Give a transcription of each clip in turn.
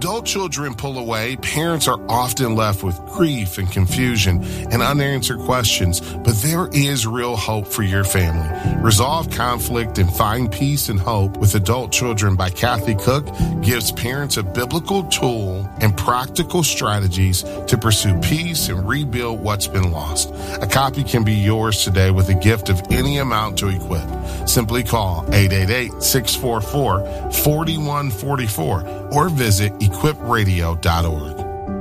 adult children pull away, parents are often left with grief and confusion and unanswered questions, but there is real hope for your family. Resolve Conflict and Find Peace and Hope with Adult Children by Kathy Cook gives parents a biblical tool and practical strategies to pursue peace and rebuild what's been lost. A copy can be yours today with a gift of any amount to equip. Simply call 888-644-4144 or visit equipradio.org.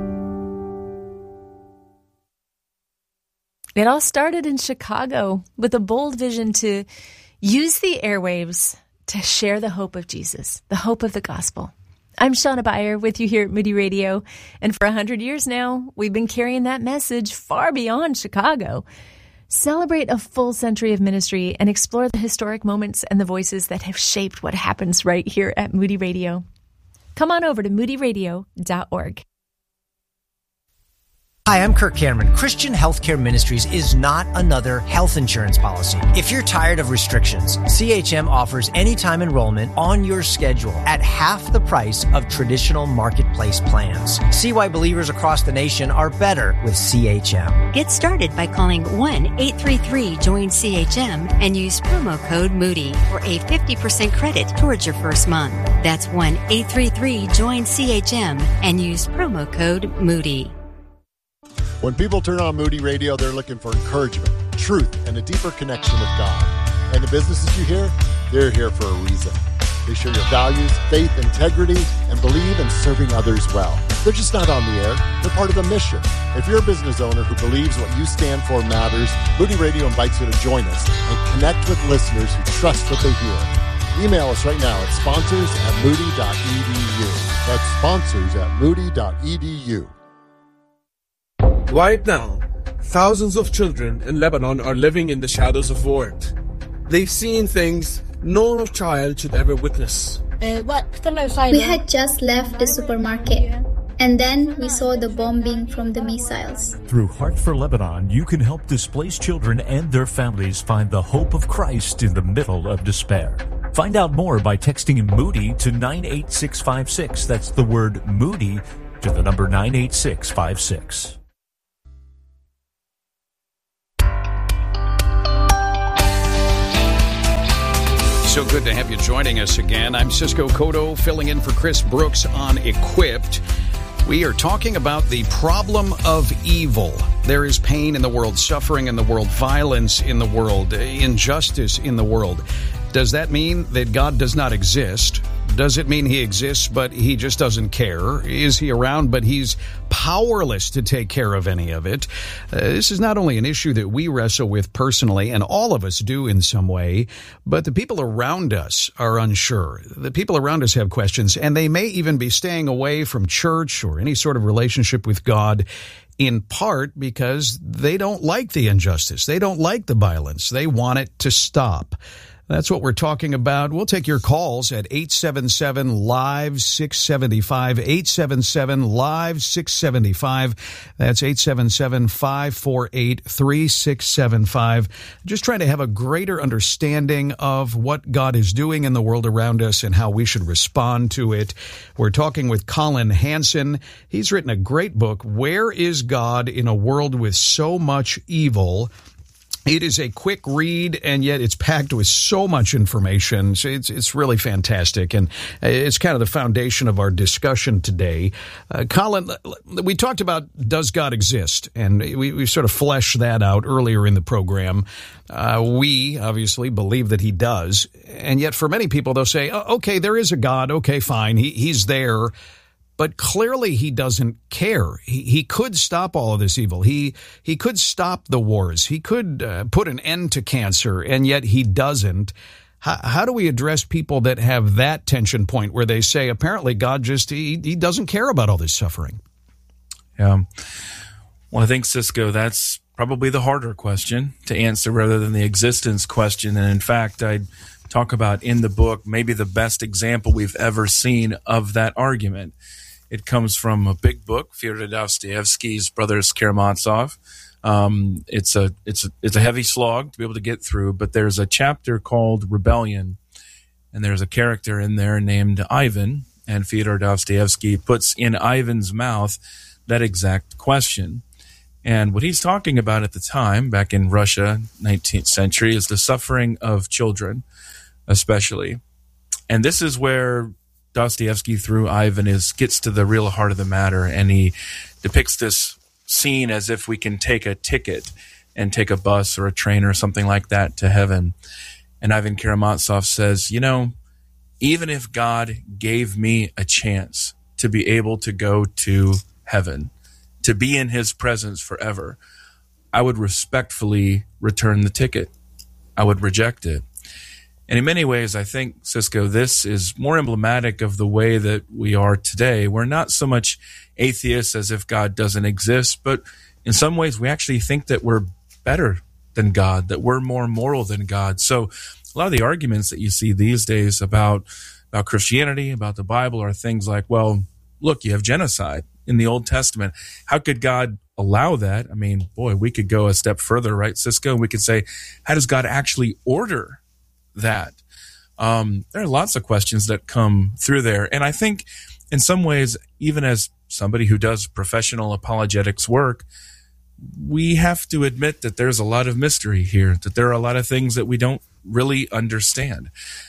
It all started in Chicago with a bold vision to use the airwaves to share the hope of Jesus, the hope of the gospel. I'm Shauna Beyer with you here at Moody Radio, and for 100 years now, we've been carrying that message far beyond Chicago. Celebrate a full century of ministry and explore the historic moments and the voices that have shaped what happens right here at Moody Radio. Come on over to moodyradio.org. Hi, I'm Kirk Cameron. Christian Healthcare Ministries is not another health insurance policy. If you're tired of restrictions, CHM offers anytime enrollment on your schedule at half the price of traditional marketplace plans. See why believers across the nation are better with CHM. Get started by calling 1-833-JOIN-CHM and use promo code Moody for a 50% credit towards your first month. That's 1-833-JOIN-CHM and use promo code Moody. When people turn on Moody Radio, they're looking for encouragement, truth, and a deeper connection with God. And the businesses you hear, they're here for a reason. They share your values, faith, integrity, and believe in serving others well. They're just not on the air. They're part of the mission. If you're a business owner who believes what you stand for matters, Moody Radio invites you to join us and connect with listeners who trust what they hear. Email us right now at sponsors@moody.edu. That's sponsors@moody.edu. Right now, thousands of children in Lebanon are living in the shadows of war. They've seen things no child should ever witness. We had just left the supermarket, and then we saw the bombing from the missiles. Through Heart for Lebanon, you can help displaced children and their families find the hope of Christ in the middle of despair. Find out more by texting Moody to 98656. That's the word Moody to the number 98656. So good to have you joining us again. I'm Cisco Cotto, filling in for Chris Brooks on Equipped. We are talking about the problem of evil. There is pain in the world, suffering in the world, violence in the world, injustice in the world. Does that mean that God does not exist? Does it mean he exists, but he just doesn't care? Is he around, but he's powerless to take care of any of it? This is not only an issue that we wrestle with personally, and all of us do in some way, but the people around us are unsure. The people around us have questions, and they may even be staying away from church or any sort of relationship with God, in part because they don't like the injustice. They don't like the violence. They want it to stop. That's what we're talking about. We'll take your calls at 877-LIVE-675, 877-LIVE-675. That's 877-548-3675. Just trying to have a greater understanding of what God is doing in the world around us and how we should respond to it. We're talking with Colin Hansen. He's written a great book, Where is God in a World with So Much Evil? It is a quick read, and yet it's packed with so much information. So it's really fantastic, and it's kind of the foundation of our discussion today. Colin, we talked about does God exist, and we sort of fleshed that out earlier in the program. We obviously believe that he does, and yet for many people they'll say, oh, okay, there is a God, okay, fine, he's there. But clearly he doesn't care. He could stop all of this evil. He could stop the wars. He could put an end to cancer, and yet he doesn't. How do we address people that have that tension point where they say, apparently God just, he doesn't care about all this suffering? Yeah. Well, I think, Cisco, that's probably the harder question to answer rather than the existence question. And in fact, I'd talk about in the book maybe the best example we've ever seen of that argument. It comes from a big book, Fyodor Dostoevsky's Brothers Karamazov. It's a heavy slog to be able to get through, but there's a chapter called Rebellion, and there's a character in there named Ivan, and Fyodor Dostoevsky puts in Ivan's mouth that exact question. And what he's talking about at the time, back in Russia, 19th century, is the suffering of children, especially. And this is where Dostoevsky, through Ivan, gets to the real heart of the matter, and he depicts this scene as if we can take a ticket and take a bus or a train or something like that to heaven. And Ivan Karamazov says, even if God gave me a chance to be able to go to heaven, to be in his presence forever, I would respectfully return the ticket. I would reject it. And in many ways, I think, Cisco, this is more emblematic of the way that we are today. We're not so much atheists as if God doesn't exist, but in some ways we actually think that we're better than God, that we're more moral than God. So a lot of the arguments that you see these days about Christianity, about the Bible, are things like, well, look, you have genocide in the Old Testament. How could God allow that? I mean, boy, we could go a step further, right, Cisco? And we could say, how does God actually order that? There are lots of questions that come through there. And I think in some ways, even as somebody who does professional apologetics work, we have to admit that there's a lot of mystery here, that there are a lot of things that we don't really understand.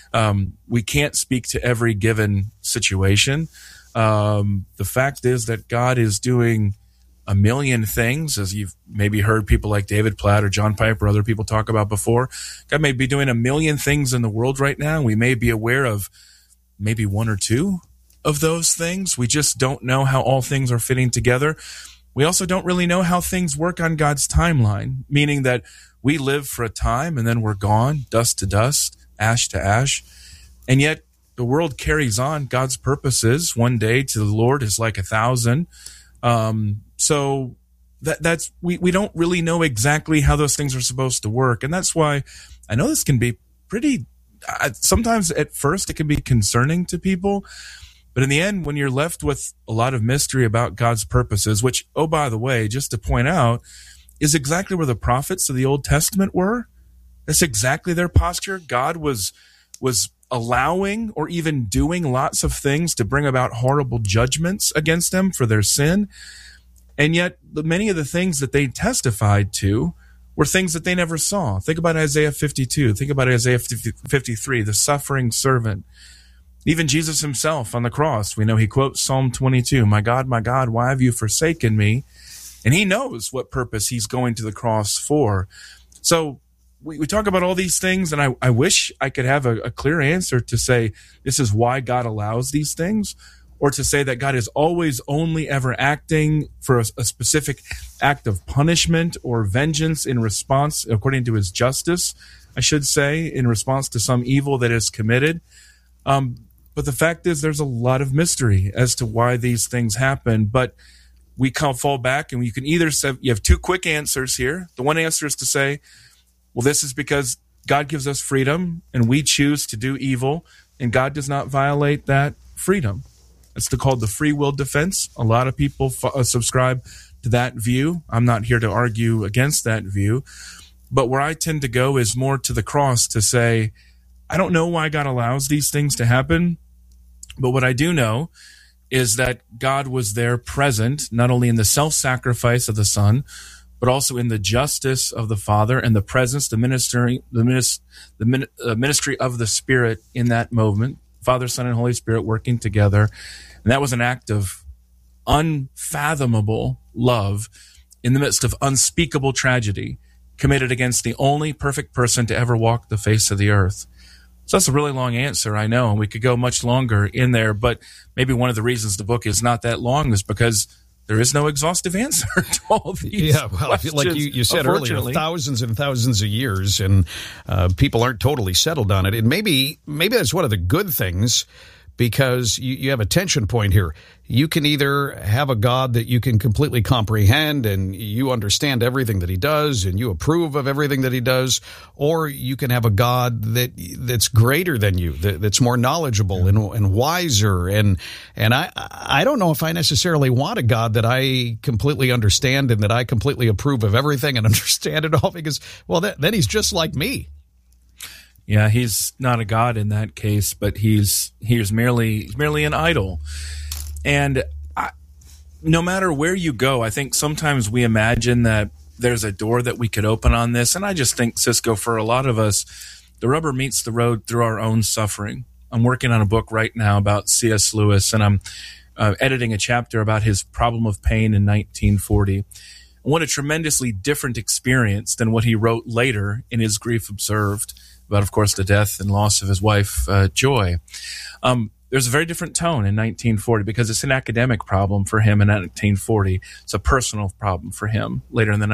We can't speak to every given situation. The fact is that God is doing a million things, as you've maybe heard people like David Platt or John Piper or other people talk about before. God may be doing a million things in the world right now. We may be aware of maybe one or two of those things. We just don't know how all things are fitting together. We also don't really know how things work on God's timeline, meaning that we live for a time and then we're gone, dust to dust, ash to ash. And yet the world carries on. God's purposes one day to the Lord is like 1,000. So that's we don't really know exactly how those things are supposed to work. And that's why I know this can be pretty, sometimes at first it can be concerning to people. But in the end, when you're left with a lot of mystery about God's purposes, which, oh, by the way, just to point out, is exactly where the prophets of the Old Testament were. That's exactly their posture. God was allowing or even doing lots of things to bring about horrible judgments against them for their sin. And yet many of the things that they testified to were things that they never saw. Think about Isaiah 52. Think about Isaiah 53, the suffering servant. Even Jesus himself on the cross, we know he quotes Psalm 22, my God, why have you forsaken me? And he knows what purpose he's going to the cross for. So we talk about all these things, and I wish I could have a clear answer to say this is why God allows these things, or to say that God is always only ever acting for a specific act of punishment or vengeance in response, according to his justice, I should say, in response to some evil that is committed. But the fact is there's a lot of mystery as to why these things happen. But we can fall back, and you can either say, you have two quick answers here. The one answer is to say, well, this is because God gives us freedom and we choose to do evil, and God does not violate that freedom. It's called the free will defense. A lot of people subscribe to that view. I'm not here to argue against that view. But where I tend to go is more to the cross, to say, I don't know why God allows these things to happen, but what I do know is that God was there present, not only in the self-sacrifice of the Son, but also in the justice of the Father and the presence, the ministry of the Spirit in that moment, Father, Son, and Holy Spirit working together. And that was an act of unfathomable love in the midst of unspeakable tragedy committed against the only perfect person to ever walk the face of the earth. So that's a really long answer, I know, and we could go much longer in there, but maybe one of the reasons the book is not that long is because there is no exhaustive answer to all these questions. Like you said earlier, thousands and thousands of years, and people aren't totally settled on it. And maybe that's one of the good things, because you have a tension point here. You can either have a God that you can completely comprehend and you understand everything that he does and you approve of everything that he does, or you can have a God that's greater than you, that's more knowledgeable and wiser. And I don't know if I necessarily want a God that I completely understand and that I completely approve of everything and understand it all, because, well, then he's just like me. Yeah, he's not a god in that case, but he's merely an idol. And no matter where you go, I think sometimes we imagine that there's a door that we could open on this. And I just think, Cisco, for a lot of us, the rubber meets the road through our own suffering. I'm working on a book right now about C.S. Lewis, and I'm editing a chapter about his problem of pain in 1940. What a tremendously different experience than what he wrote later in his Grief Observed, about, of course, the death and loss of his wife, Joy. There's a very different tone in 1940 because it's an academic problem for him in 1940. It's a personal problem for him later in the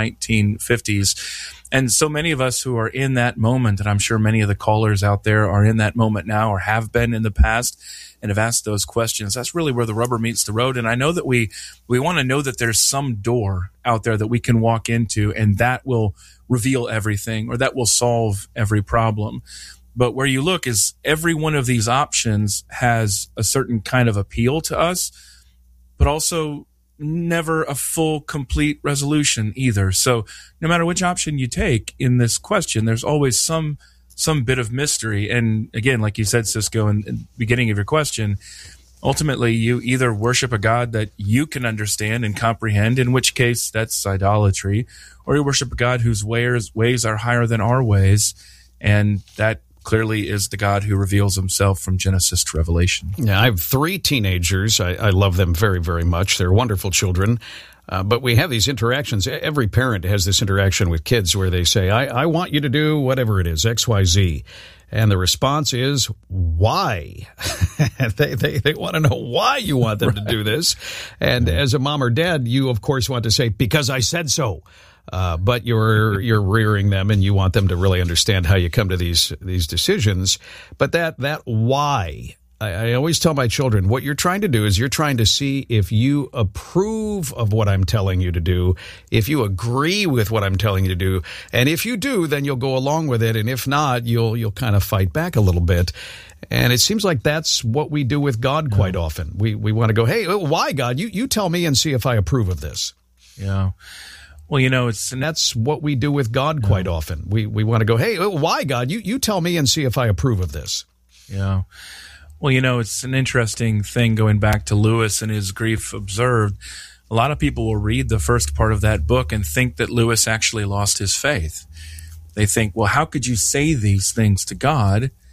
1950s. And so many of us who are in that moment, and I'm sure many of the callers out there are in that moment now or have been in the past and have asked those questions, that's really where the rubber meets the road. And I know that we want to know that there's some door out there that we can walk into, and that will reveal everything, or that will solve every problem. But where you look is every one of these options has a certain kind of appeal to us, but also never a full, complete resolution either. So no matter which option you take in this question, there's always some bit of mystery. And again, like you said, Cisco, in the beginning of your question, ultimately you either worship a God that you can understand and comprehend, in which case that's idolatry, or you worship a God whose ways are higher than our ways, and that clearly is the God who reveals himself from Genesis to Revelation. Yeah, I have 3 teenagers. I love them very, very much. They're wonderful children. But we have these interactions. Every parent has this interaction with kids where they say, I want you to do whatever it is, X, Y, Z. And the response is, why? They want to know why you want them to do this. And as a mom or dad, you, of course, want to say, because I said so. But you're rearing them, and you want them to really understand how you come to these decisions. But that why, I always tell my children, what you're trying to do is you're trying to see if you approve of what I'm telling you to do, if you agree with what I'm telling you to do, and if you do, then you'll go along with it, and if not, you'll kind of fight back a little bit. And it seems like that's what we do with God quite often. We want to go, hey, why, God? You tell me and see if I approve of this. Yeah. Well, and that's what we do with God quite often. We want to go, hey, why, God? You tell me and see if I approve of this. Yeah. Well, it's an interesting thing going back to Lewis and his Grief Observed. A lot of people will read the first part of that book and think that Lewis actually lost his faith. They think, well, how could you say these things to God